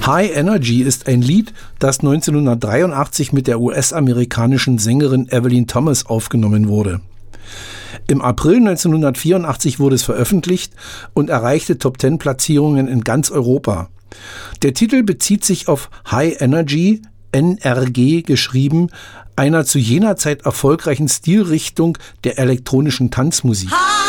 High Energy ist ein Lied, das 1983 mit der US-amerikanischen Sängerin Evelyn Thomas aufgenommen wurde. Im April 1984 wurde es veröffentlicht und erreichte Top-10-Platzierungen in ganz Europa. Der Titel bezieht sich auf High Energy, NRG geschrieben, einer zu jener Zeit erfolgreichen Stilrichtung der elektronischen Tanzmusik.